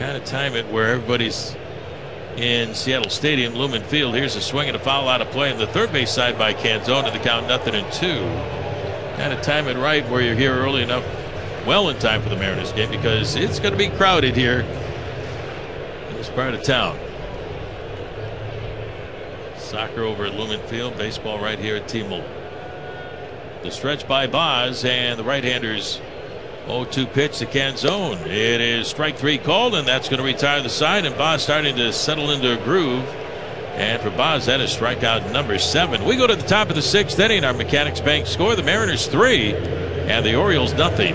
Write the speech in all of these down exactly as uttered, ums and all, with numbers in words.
kind of time it where everybody's in Seattle Stadium, Lumen Field. Here's a swing and a foul out of play on the third base side by Canzone to the count nothing and two. Kind of time it right where you're here early enough, well in time for the Mariners game, because it's going to be crowded here in this part of town. Soccer over at Lumen Field, baseball right here at T-Mobile. The stretch by Boz, and the right-handers oh two pitch to Canzone. It is strike three called, and that's going to retire the side, and Boz starting to settle into a groove. And for Boz, that is strikeout number seven. We go to the top of the sixth inning. Our Mechanics Bank score: the Mariners three and the Orioles nothing.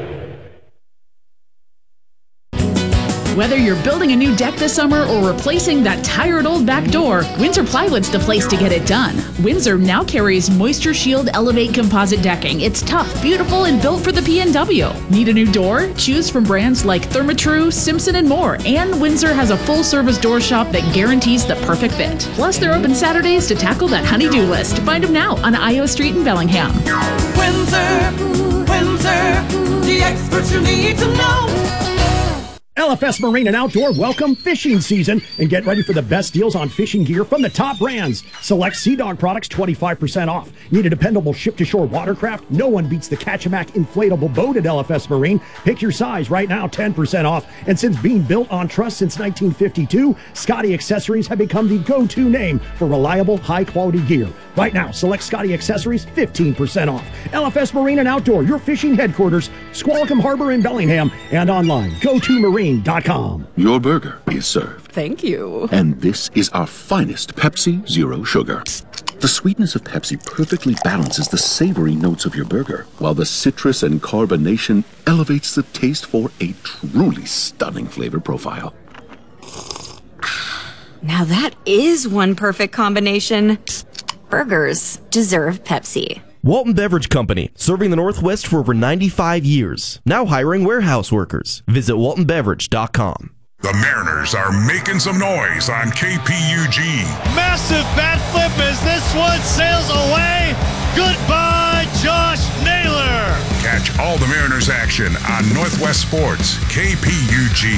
Whether you're building a new deck this summer or replacing that tired old back door, Windsor Plywood's the place to get it done. Windsor now carries Moisture Shield Elevate composite decking. It's tough, beautiful, and built for the P N W. Need a new door? Choose from brands like Therma-Tru, Simpson, and more. And Windsor has a full-service door shop that guarantees the perfect fit. Plus, they're open Saturdays to tackle that honey-do list. Find them now on I O Street in Bellingham. Windsor, Windsor, the experts you need to know. L F S Marine and Outdoor welcome fishing season and get ready for the best deals on fishing gear from the top brands. Select Sea Dog products twenty-five percent off. Need a dependable ship-to-shore watercraft? No one beats the Catch-A-Mac inflatable boat at L F S Marine. Pick your size right now, ten percent off. And since being built on trust since nineteen fifty-two, Scotty Accessories have become the go-to name for reliable, high-quality gear. Right now, select Scotty Accessories, fifteen percent off. L F S Marine and Outdoor, your fishing headquarters, Squalicum Harbor in Bellingham, and online, go to marine dot com. Your burger is served. Thank you. And this is our finest Pepsi Zero Sugar. The sweetness of Pepsi perfectly balances the savory notes of your burger, while the citrus and carbonation elevates the taste for a truly stunning flavor profile. Now that is one perfect combination. Burgers deserve Pepsi. Walton Beverage Company, serving the Northwest for over ninety-five years. Now hiring warehouse workers. Visit walton beverage dot com. The Mariners are making some noise on K P U G. Massive bat flip as this one sails away. Goodbye, Josh Naylor. Catch all the Mariners action on Northwest Sports, K P U G.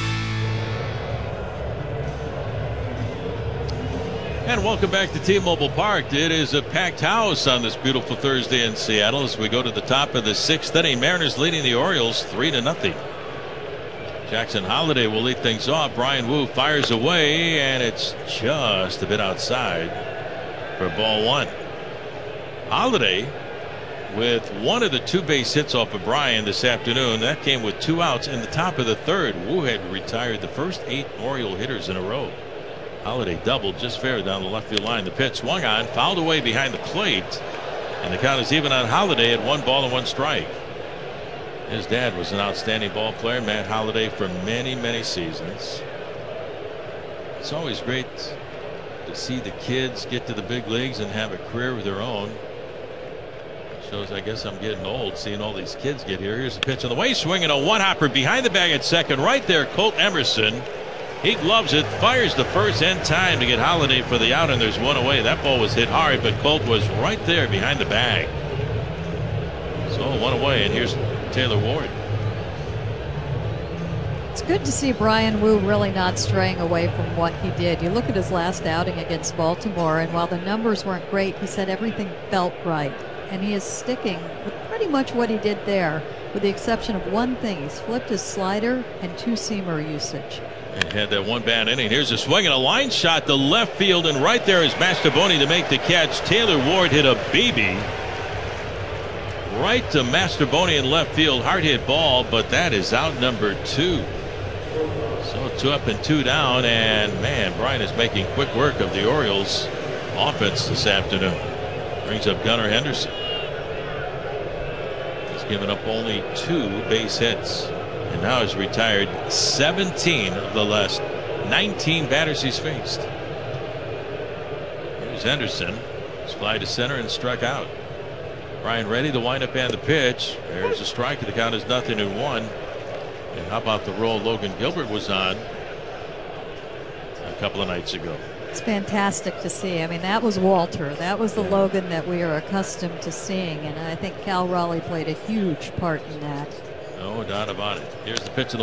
And welcome back to T-Mobile Park. It is a packed house on this beautiful Thursday in Seattle as we go to the top of the sixth inning. Mariners leading the Orioles three to nothing. Jackson Holliday will lead things off. Brian Wu fires away, and it's just a bit outside for ball one. Holliday with one of the two base hits off of Brian this afternoon. That came with two outs in the top of the third. Wu had retired the first eight Oriole hitters in a row. Holliday doubled just fair down the left field line. The pitch swung on, fouled away behind the plate, and the count is even on Holliday at one ball and one strike. His dad was an outstanding ball player, Matt Holliday, for many, many seasons. It's always great to see the kids get to the big leagues and have a career of their own. It shows, I guess, I'm getting old seeing all these kids get here. Here's the pitch on the way, swinging a one-hopper behind the bag at second. Right there, Colt Emerson. He gloves it, fires the first in time to get Holliday for the out, and there's one away. That ball was hit hard, but Colt was right there behind the bag. So one away, and here's Taylor Ward. It's good to see Brian Wu really not straying away from what he did. You look at his last outing against Baltimore, and while the numbers weren't great, he said everything felt right. And he is sticking with pretty much what he did there, with the exception of one thing. He's flipped his slider and two-seamer usage. And had that one bad inning. Here's a swing and a line shot to left field, and right there is Mastrobuoni to make the catch. Taylor Ward hit a B B right to Mastrobuoni in left field. Hard hit ball, but that is out number two. So two up and two down, and man, Brian is making quick work of the Orioles offense this afternoon. Brings up Gunnar Henderson. He's given up only two base hits, and now has retired seventeen of the last nineteen batters he's faced. Here's Henderson. He's fly to center and struck out. Brian ready, the windup and the pitch. There's a strike. The count is nothing and one. And how about the role Logan Gilbert was on a couple of nights ago? It's fantastic to see. I mean, that was Walter. That was the Logan that we are accustomed to seeing, and I think Cal Raleigh played a huge part in that. No doubt about it. Here's the pitch of the